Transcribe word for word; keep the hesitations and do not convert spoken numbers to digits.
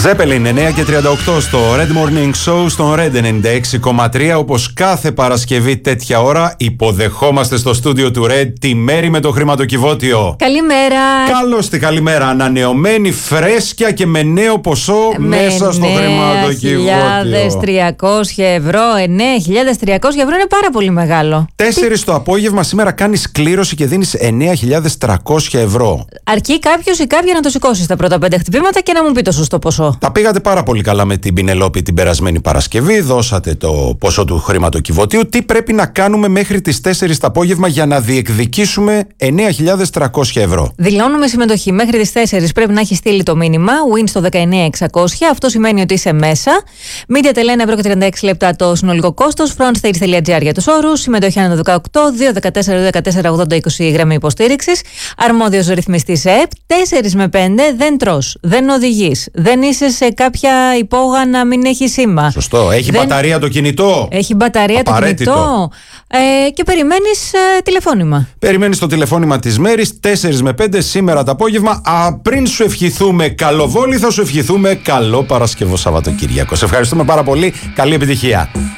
Zeppelin εννιά και τριάντα οκτώ στο Red Morning Show στον Red ενενήντα έξι κόμμα τρία. Όπως κάθε Παρασκευή τέτοια ώρα υποδεχόμαστε στο στούντιο του Red τη Μέρη με το χρηματοκιβώτιο. Καλημέρα. Καλώς τη καλημέρα. Ανανεωμένη, φρέσκια και με νέο ποσό με μέσα στο χρηματοκιβώτιο. εννέα χιλιάδες τριακόσια ευρώ. εννέα χιλιάδες τριακόσια ευρώ είναι πάρα πολύ μεγάλο. Τέσσερις το απόγευμα σήμερα κάνεις κλήρωση και δίνεις εννέα χιλιάδες τριακόσια ευρώ. Αρκεί κάποιος ή κάποια να το σηκώσει στα πρώτα πέντε χτυπήματα και να μου πει το σωστό ποσό. Τα πήγατε πάρα πολύ καλά με την Πινελόπη την περασμένη Παρασκευή. Δώσατε το ποσό του χρηματοκιβωτίου. Τι πρέπει να κάνουμε μέχρι τις τέσσερις το απόγευμα για να διεκδικήσουμε εννέα χιλιάδες τριακόσια ευρώ? Δηλώνουμε συμμετοχή μέχρι τις τέσσερις. Πρέπει να έχει στείλει το μήνυμα win στο δεκαεννέα εξακόσια. Αυτό σημαίνει ότι είσαι μέσα. Media Tele ένα ευρώ και τριάντα έξι λεπτά το συνολικό κόστος. frontstage.gr για τους όρους. Συμμετοχή ανά το δεκαοκτώ, δύο δεκατέσσερα, δύο δεκατέσσερα, ογδόντα είκοσι η γραμμή υποστήριξης. Αρμόδιος ρυθμιστής ΕΕΠ. τέσσερα με πέντε δεν τρως, δεν οδηγείς, δεν είσαι σε κάποια υπόγα να μην έχει σήμα. Σωστό. Έχει δεν... μπαταρία το κινητό. Έχει μπαταρία Απαραίτητο. το κινητό. Ε, και περιμένεις ε, τηλεφώνημα. Περιμένεις το τηλεφώνημα της Μέρης τέσσερα με πέντε σήμερα το απόγευμα. Α, πριν σου ευχηθούμε καλό βόλι, θα σου ευχηθούμε καλό Παρασκευό Σαββατοκύριακο. Σε ευχαριστούμε πάρα πολύ. Καλή επιτυχία.